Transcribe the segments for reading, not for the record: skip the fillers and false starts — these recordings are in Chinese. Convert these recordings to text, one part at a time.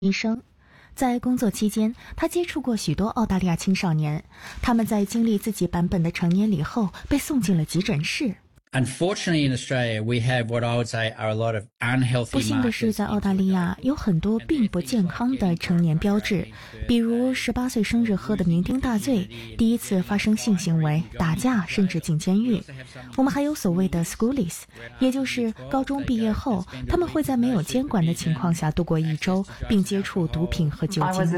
医生。在工作期间，他接触过许多澳大利亚青少年，他们在经历自己版本的成年礼后，被送进了急诊室。 Unfortunately, in Australia, we have what I would say are a lot of unhealthy 不幸的是，在澳大利亚有很多并不健康的成年标志，比如18岁生日喝的酩酊大醉，第一次发生性行为、打架，甚至进监狱。我们还有所谓的 schoolies， 也就是高中毕业后，他们会在没有监管的情况下度过1周，并接触毒品和酒精。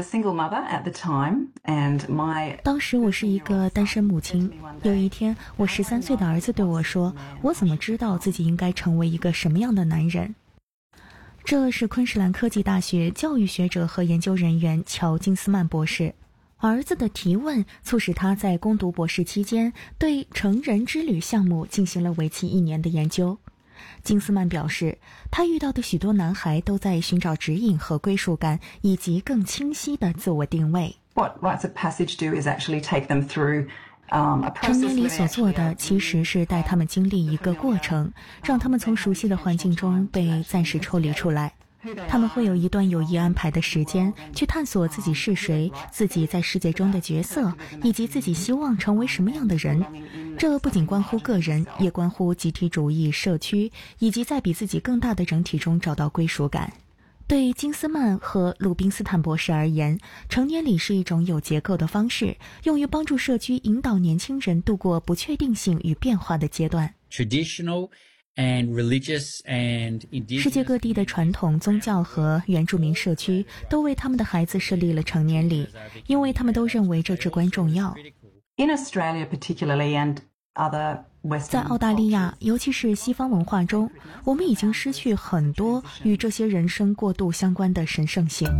当时我是一个单身母亲，有一天，我13岁的儿子对我说，我怎么知道自己应该成为一个什么样的男人？这是昆士兰科技大学教育学者和研究人员乔金斯曼博士。儿子的提问促使他在攻读博士期间对成人之旅项目进行了为期1年的研究。金斯曼表示，他遇到的许多男孩都在寻找指引和归属感，以及更清晰的自我定位。 What rites of passage do is actually take them through 成年礼所做的其实是带他们经历一个过程，让他们从熟悉的环境中被暂时抽离出来。他们会有一段有意安排的时间，去探索自己是谁，自己在世界中的角色，以及自己希望成为什么样的人。这不仅关乎个人，也关乎集体主义、社区，以及在比自己更大的整体中找到归属感。对金斯曼和鲁宾斯坦博士而言，成年礼是一种有结构的方式，用于帮助社区引导年轻人度过不确定性与变化的阶段。 Traditional and religious and indigenous 世界各地的传统宗教和原住民社区都为他们的孩子设立了成年礼，因为他们都认为这至关重要。 In Australia particularly and other 在澳大利亚，尤其是西方文化中，我们已经失去很多与这些人生过渡相关的神圣性。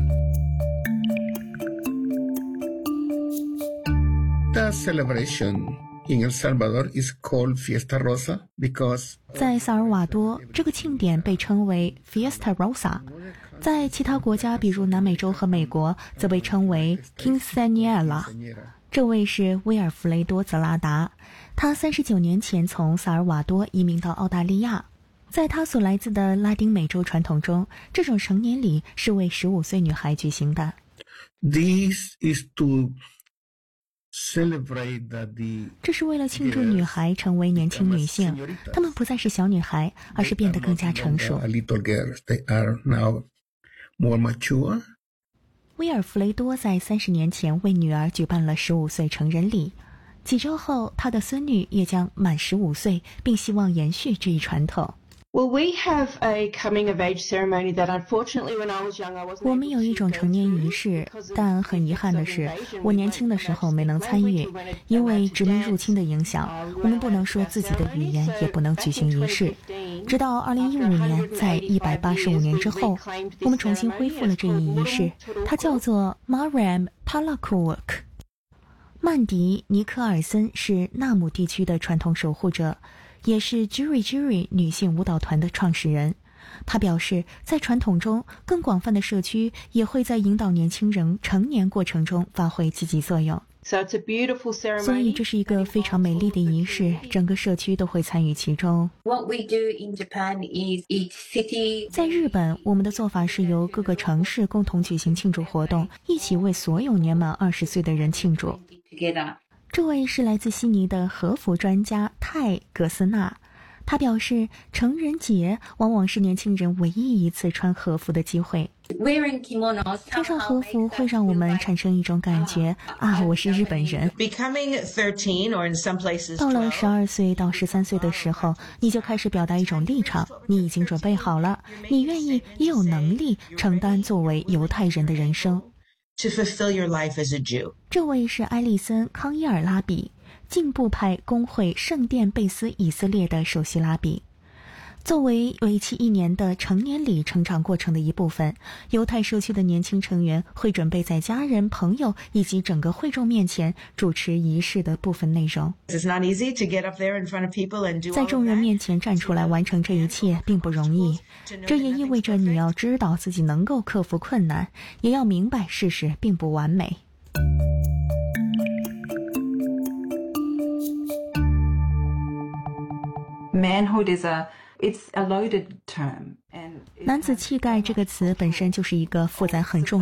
The celebration in El Salvador is called Fiesta Rosa because 在萨尔瓦多，这个庆典被称为 Fiesta Rosa， 在其他国家，比如南美洲和美国，则被称为 Quinceañera。这位是威尔弗雷多·泽拉达，他39年前从萨尔瓦多移民到澳大利亚。在他所来自的拉丁美洲传统中，这种成年礼是为15岁女孩举行的。 this is to celebrate that the 这是为了庆祝女孩成为年轻女性，她们不再是小女孩，而是变得更加成熟。 a little girls, they are now more mature. 威尔弗雷多在30年前为女儿举办了15岁成人礼，几周后，他的孙女也将满15岁，并希望延续这一传统。 Well, we have a coming of age ceremony that unfortunately when I was young I wasn't able to 我们有一种成年仪式，但很遗憾的是，我年轻的时候没能参与，因为殖民入侵的影响，我们不能说自己的语言，也不能举行仪式。直到2015年，在185年之后，我们重新恢复了这一仪式，它叫做 Maram Palakuk。曼迪·尼科尔森是纳姆地区的传统守护者，也是 Jiri 女性舞蹈团的创始人。他表示，在传统中，更广泛的社区也会在引导年轻人成年过程中发挥积极作用。 So it's a beautiful ceremony. 所以这是一个非常美丽的仪式，整个社区都会参与其中。 What we do in Japan is each city 在日本，我们的做法是由各个城市共同举行庆祝活动，一起为所有年满20岁的人庆祝。 together. 这位是来自悉尼的和服专家泰·葛斯纳，他表示，成人节往往是年轻人唯一一次穿和服的机会。 Wearing kimonos 穿上和服会让我们产生一种感觉啊，我是日本人。 Becoming 13 or in some places 到了 12, 12岁到13岁的时候，你就开始表达一种立场，你已经准备好了，你愿意也有能力承担作为犹太人的人生。 to fulfill your life as a Jew. 这位是埃利森·康伊尔拉比，进步派工会圣殿贝斯以色列的首席拉比。作为为期1年的成年礼成长过程的一部分，犹太社区的年轻成员会准备在家人、朋友以及整个会众面前主持仪式的部分内容。 It's not easy to get up there in front of people and do 在 all 众 of 人 that. 面前站出来完成这一切并不容易，这也意味着你要知道自己能够克服困难，也要明白事实并不完美。 manhood it's a loaded term. And 男子气概这个词本身就是一个负载很重